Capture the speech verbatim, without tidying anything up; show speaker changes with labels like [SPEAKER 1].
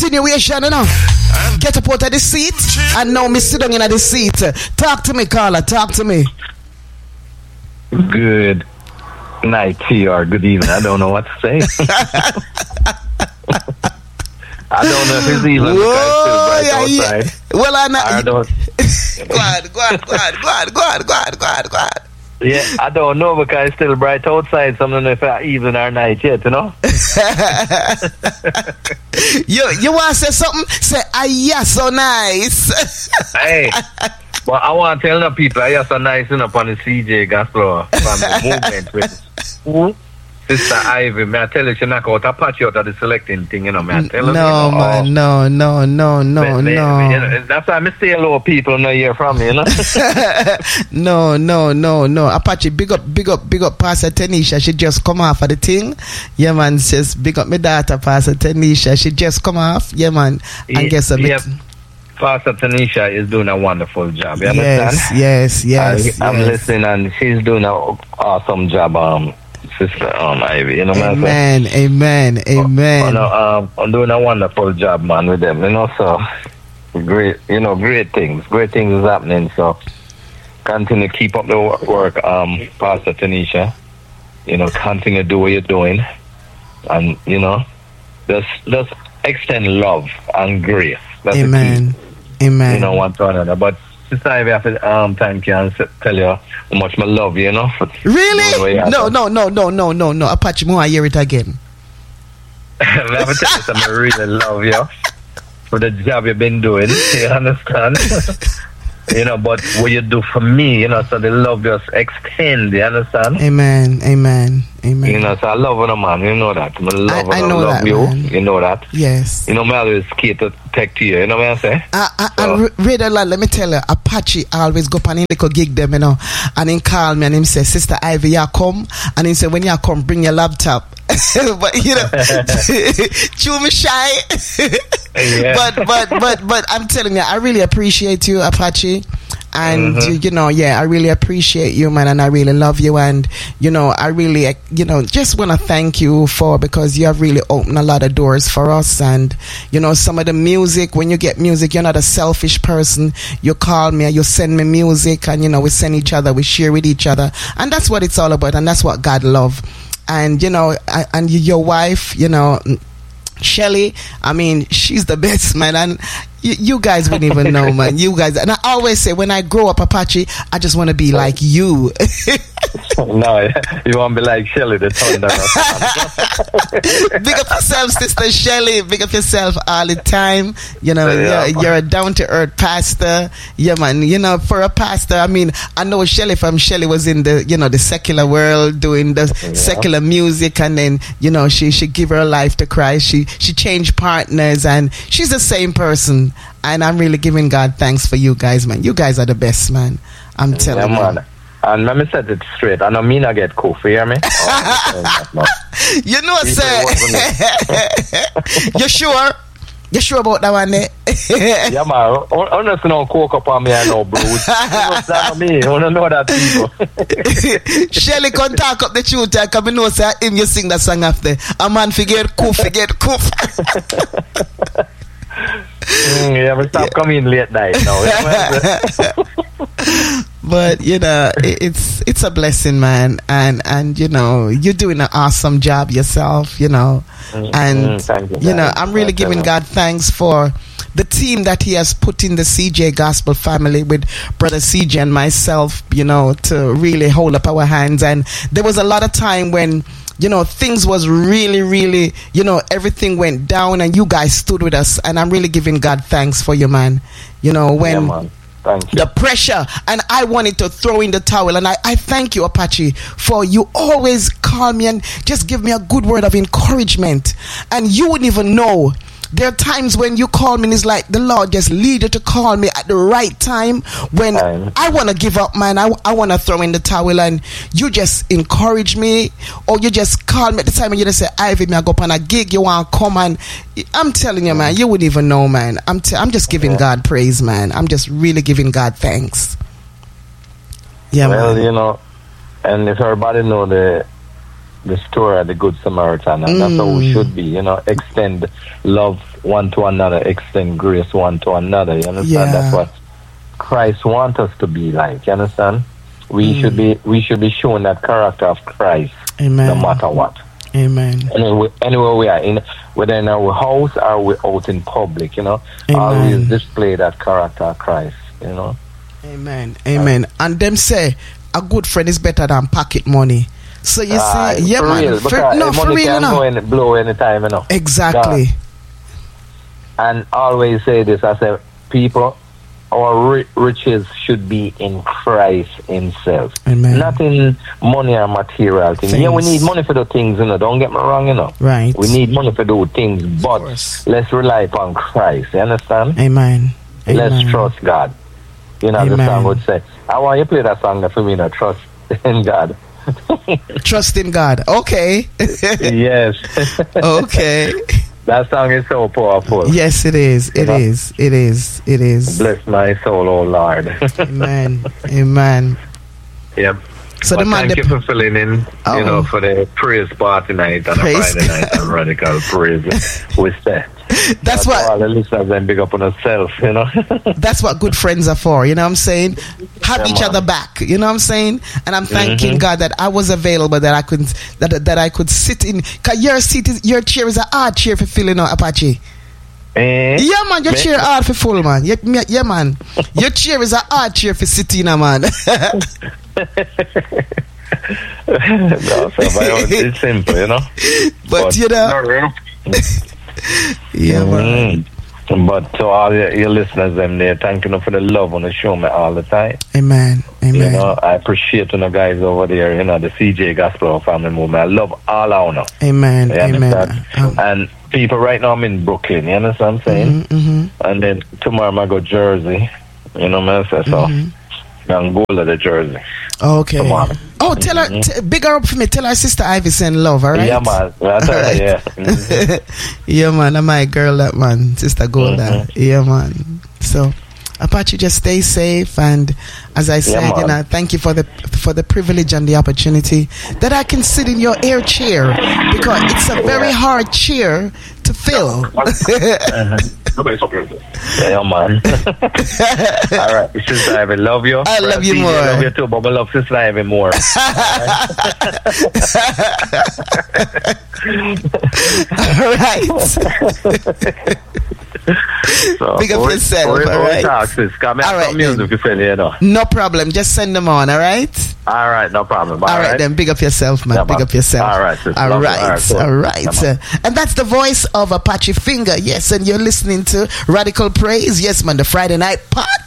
[SPEAKER 1] Continuation, you know. Get up out of the seat, and now me sit down in the seat. Talk to me, Carla. Talk to me.
[SPEAKER 2] Good night to you, or good evening. I don't know what to say. I don't know if it's even
[SPEAKER 1] Whoa, yeah,
[SPEAKER 2] outside.
[SPEAKER 1] yeah. Well, I'm not.
[SPEAKER 2] I don't.
[SPEAKER 1] Go on, go on, go on, go on, go on, go on, go on, go on.
[SPEAKER 2] Yeah, I don't know because it's still bright outside. So I don't know if it's even or night yet, you know.
[SPEAKER 1] you you want to say something? Say, ah, yeah, so nice.
[SPEAKER 2] Hey, well, I want to tell the people, ah, yeah, so nice, you know, upon the C J Gospel family movement with who? Sister Ivy. May I tell you, she knock out a patch out of the selecting thing, you know, may I tell you?
[SPEAKER 1] No,
[SPEAKER 2] you know,
[SPEAKER 1] man,
[SPEAKER 2] oh,
[SPEAKER 1] no, no, no, no,
[SPEAKER 2] me, me,
[SPEAKER 1] no.
[SPEAKER 2] Me, you know, that's why I stay low people no hear from me, you know.
[SPEAKER 1] no, no, no, no. Apache, big up, big up, big up Pastor Tanisha. She just come off of the thing. Yeah, man, says big up my daughter, Pastor Tanisha. She just come off. Yeah, man. And
[SPEAKER 2] yeah,
[SPEAKER 1] guess a bit.
[SPEAKER 2] Yeah. Pastor Tanisha is doing a wonderful job. You
[SPEAKER 1] yes,
[SPEAKER 2] understand?
[SPEAKER 1] Yes, yes,
[SPEAKER 2] I, I'm
[SPEAKER 1] yes.
[SPEAKER 2] listening, and she's doing an awesome job, um, Sister um, Ivy. You know what I'm
[SPEAKER 1] saying? Amen, amen, amen.
[SPEAKER 2] Oh, you know, um, I'm doing a wonderful job, man, with them. You know, so great. You know, great things. Great things is happening. So continue to keep up the work, um, Pastor Tanisha. You know, continue to do what you're doing, and you know, just just extend love and grace. That's
[SPEAKER 1] amen. Amen.
[SPEAKER 2] You know, one to another. But Sister Ivy, I have to um, thank you and tell you how much I love you, you know.
[SPEAKER 1] Really? No, no, no, no, no, no, no. Apache, I hear it again.
[SPEAKER 2] I have to tell you something, I really love you for the job you've been doing. You understand? You know, but what you do for me, you know, so the love just extend, you understand?
[SPEAKER 1] Amen, amen, amen.
[SPEAKER 2] You know, so I love you, man, you know that. I love
[SPEAKER 1] I, I know
[SPEAKER 2] I love
[SPEAKER 1] that,
[SPEAKER 2] you,
[SPEAKER 1] man.
[SPEAKER 2] You know that.
[SPEAKER 1] Yes.
[SPEAKER 2] You know, I always scared to take to you, you know what I'm saying?
[SPEAKER 1] I, I,
[SPEAKER 2] so.
[SPEAKER 1] I read a lot, let me tell you, Apache always go up and he little gig them, you know, and he call me and him say, Sister Ivy, you come, and he say, when you come, bring your laptop. But, you know, chew me shy.
[SPEAKER 2] Yeah.
[SPEAKER 1] But, but, but, but I'm telling you, I really appreciate you, Apache. And mm-hmm. you, you know, yeah, I really appreciate you, man, and I really love you, and you know, I really, you know, just want to thank you for, because you have really opened a lot of doors for us. And you know, some of the music, when you get music, you're not a selfish person. You call me, you send me music, and you know, we send each other, we share with each other, and that's what it's all about, and that's what God love. And you know, I, and your wife, you know, Shelly, I mean, she's the best, man, and you, you guys wouldn't even know, man. You guys, and I always say, when I grow up, Apache, I just want to be like you.
[SPEAKER 2] No, you want to be like Shelly, the thunder.
[SPEAKER 1] Big up yourself, Sister Shelly. Big up yourself all the time. You know,
[SPEAKER 2] yeah,
[SPEAKER 1] you're, you're a down-to-earth pastor. Yeah, man. You know, for a pastor, I mean, I know Shelly from Shelly was in the, you know, the secular world doing the yeah. secular music, and then, you know, she she give her life to Christ. She she changed partners, and she's the same person. And I'm really giving God thanks for you guys, man. You guys are the best, man. I'm telling
[SPEAKER 2] yeah,
[SPEAKER 1] you.
[SPEAKER 2] Man. And let me set it straight. I don't mean I get cool, you hear me? Oh,
[SPEAKER 1] you know, sir. You sure? You sure about that one, eh?
[SPEAKER 2] Yeah, man. Honestly, no coke up on me and no blues. That's me. I don't know that people.
[SPEAKER 1] Shelly can talk up the truth. Because I know, sir, him you sing that song after. A man forget cool, forget cool.
[SPEAKER 2] Mm, yeah, but stop yeah. coming late night now.
[SPEAKER 1] But you know, it's it's a blessing, man, and and you know, you're doing an awesome job yourself, you know, mm, and
[SPEAKER 2] mm, you,
[SPEAKER 1] you know, I'm really giving God thanks for the team that He has put in the C J Gospel family with Brother C J and myself, you know, to really hold up our hands. And there was a lot of time when, you know, things was really, really, you know, everything went down, and you guys stood with us, and I'm really giving God thanks for you, man. You know, when
[SPEAKER 2] yeah, thank you.
[SPEAKER 1] The pressure, and I wanted to throw in the towel, and I, I thank you, Apache, for you always call me and just give me a good word of encouragement, and you wouldn't even know. There are times when you call me and it's like the Lord just lead you to call me at the right time when um, I want to give up, man. I, I want to throw in the towel, and you just encourage me, or you just call me at the time and you just say, Ivy, me I go up on a gig, you want to come, and I'm telling you, man, you wouldn't even know, man. I'm, t- I'm just giving yeah. God praise, man. I'm just really giving God thanks. Yeah,
[SPEAKER 2] well,
[SPEAKER 1] man.
[SPEAKER 2] you know, and if everybody know the the story of the Good Samaritan, and mm. that's how we should be, you know, extend love one to another, extend grace one to another, you understand?
[SPEAKER 1] Yeah.
[SPEAKER 2] That's what Christ wants us to be like, you understand? We mm. should be we should be showing that character of Christ.
[SPEAKER 1] Amen.
[SPEAKER 2] No matter what.
[SPEAKER 1] Amen.
[SPEAKER 2] Anyway, anywhere we are, in whether in our house or we're out in public, you know,
[SPEAKER 1] Amen.
[SPEAKER 2] always display that character of Christ, you know.
[SPEAKER 1] Amen. Amen. Uh, and them say a good friend is better than pocket money. So you uh, see, yeah,
[SPEAKER 2] for
[SPEAKER 1] man.
[SPEAKER 2] Real,
[SPEAKER 1] For, no, for real,
[SPEAKER 2] can
[SPEAKER 1] no.
[SPEAKER 2] Go and blow anytime, you know.
[SPEAKER 1] Exactly.
[SPEAKER 2] Yeah. And always say this: I say, people, our ri- riches should be in Christ Himself,
[SPEAKER 1] Amen.
[SPEAKER 2] Not in money or material things. things. Yeah, we need money for the things, you know. Don't get me wrong, you know.
[SPEAKER 1] Right.
[SPEAKER 2] We need money for those things, but let's rely upon Christ. You understand?
[SPEAKER 1] Amen.
[SPEAKER 2] Let's
[SPEAKER 1] Amen.
[SPEAKER 2] trust God. You know,
[SPEAKER 1] Amen.
[SPEAKER 2] the song would say, "I want you to play that song for me, no trust in God."
[SPEAKER 1] Trust in God. Okay.
[SPEAKER 2] Yes.
[SPEAKER 1] Okay.
[SPEAKER 2] That song is so powerful.
[SPEAKER 1] Yes, it is. It you is. Know? It is. It is.
[SPEAKER 2] Bless my soul, oh Lord.
[SPEAKER 1] Amen. Amen.
[SPEAKER 2] Yep.
[SPEAKER 1] So
[SPEAKER 2] well,
[SPEAKER 1] the man
[SPEAKER 2] thank
[SPEAKER 1] the
[SPEAKER 2] you for filling in,
[SPEAKER 1] oh.
[SPEAKER 2] you know, for the praise party night on praise. a Friday night and Radical Praise with that.
[SPEAKER 1] That's,
[SPEAKER 2] That's
[SPEAKER 1] what
[SPEAKER 2] all the listeners then big up on themselves, you know.
[SPEAKER 1] That's what good friends are for, you know what I'm saying? Have yeah, each man. other back, you know what I'm saying? And I'm thanking mm-hmm. God that I was available, that I could that that I could sit in. Cause your seat is, your chair is a hard chair for filling out, Apache.
[SPEAKER 2] Eh?
[SPEAKER 1] Yeah, man, your chair hard for full, man. Yeah, yeah, man. Your chair is a hard chair for sitting, man.
[SPEAKER 2] No, so it's simple, you know.
[SPEAKER 1] But, but you know. Yeah,
[SPEAKER 2] mm-hmm. man. But to all your, your listeners, them there, thank you for the love on the show me all the time.
[SPEAKER 1] Amen. Amen.
[SPEAKER 2] You know, I appreciate you know, guys over there, you know, the C J Gospel Family Movement. I love all our know.
[SPEAKER 1] Amen. Amen.
[SPEAKER 2] Um, and people right now I'm in Brooklyn, you understand what I'm saying?
[SPEAKER 1] Mm-hmm, mm-hmm.
[SPEAKER 2] And then tomorrow I go Jersey. You know what I'm saying? So mm-hmm. I'm going to the Jersey.
[SPEAKER 1] Okay.
[SPEAKER 2] Tomorrow.
[SPEAKER 1] Oh, tell her,
[SPEAKER 2] mm-hmm.
[SPEAKER 1] t- big her up for me. Tell her sister Ivy send love, all right?
[SPEAKER 2] Yeah, man. That's all right. Yeah. Mm-hmm.
[SPEAKER 1] Yeah, man. I'm my girl, that man. Sister Golda. Mm-hmm. Yeah, man. So, Apache, just stay safe. And as I said, yeah, you know, thank you for the for the privilege and the opportunity that I can sit in your air chair, because it's a very hard chair to fill.
[SPEAKER 2] uh-huh. Yeah, man. All right, Sister Ivy, love you.
[SPEAKER 1] I love you more.
[SPEAKER 2] I love you too, but I love Sister Ivy more.
[SPEAKER 1] All right.
[SPEAKER 2] So,
[SPEAKER 1] Big up yourself, all right?
[SPEAKER 2] Come all right, music you feel, you know.
[SPEAKER 1] No problem, just send them on, all right?
[SPEAKER 2] All right, no problem.
[SPEAKER 1] All, all right, right, then, big up yourself, man. Yeah, big man. up yourself.
[SPEAKER 2] All right, sister.
[SPEAKER 1] All right, all right.
[SPEAKER 2] Cool.
[SPEAKER 1] All right. Uh, and that's the voice of Apache Finger. Yes, and you're listening to Radical Praise. Yes, man, the Friday night party.